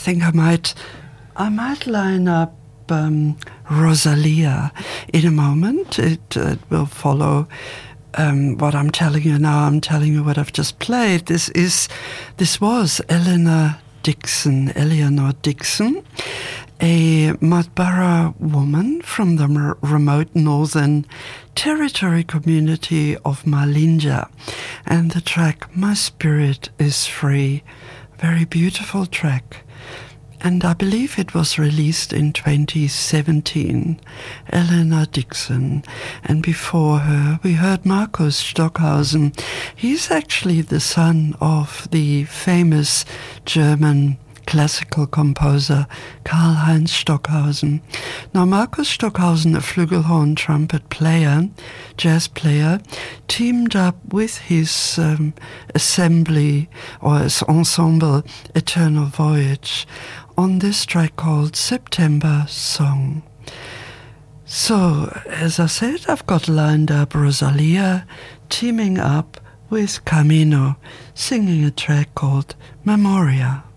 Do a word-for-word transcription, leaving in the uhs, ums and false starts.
think I might, I might line up um, Rosalia in a moment. It, uh, it will follow um, what I'm telling you now. I'm telling you what I've just played. This is, this was Eleanor Dixon, Eleanor Dixon, a Madbara woman from the m- remote northern territory community of Malinja, and the track My Spirit is Free. Very beautiful track. And I believe it was released in twenty seventeen. Eleanor Dixon. And before her, we heard Markus Stockhausen. He's actually the son of the famous German classical composer Karl-Heinz Stockhausen. Now, Markus Stockhausen, a flugelhorn trumpet player, jazz player, teamed up with his um, assembly or his ensemble Eternal Voyage on this track called September Song. So, as I said, I've got lined up Rosalia teaming up with Camino, singing a track called Memoria.